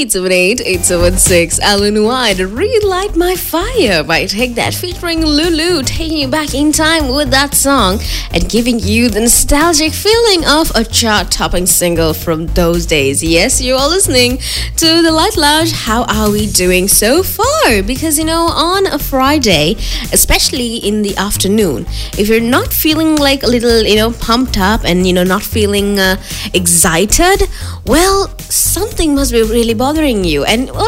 878-876. Alan White, Relight My Fire by Take That featuring Lulu, taking you back in time with that song and giving you the nostalgic feeling of a chart-topping single from those days. Yes, you are listening to The Light Lounge. How are we doing so far? Because, on a Friday, especially in the afternoon, if you're not feeling like a little, pumped up and, not feeling excited, well, something must be really bothering you. And